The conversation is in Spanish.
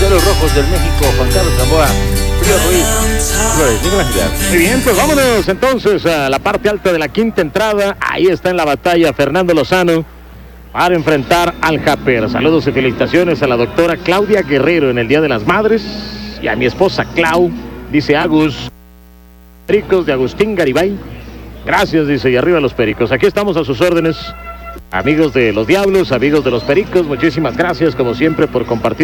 Diarios Rojos del México, Juan Carlos Gamboa, Julio Ruiz, Flores, muy gracias. Muy bien, pues vámonos entonces a la parte alta de la quinta entrada. Ahí está en la batalla Fernando Lozano para enfrentar al Japer. Saludos y felicitaciones a la doctora Claudia Guerrero en el Día de las Madres y a mi esposa Clau, dice Agus. Pericos de Agustín Garibay. Gracias, dice, y arriba los Pericos. Aquí estamos a sus órdenes. Amigos de los Diablos, amigos de los Pericos, muchísimas gracias como siempre por compartir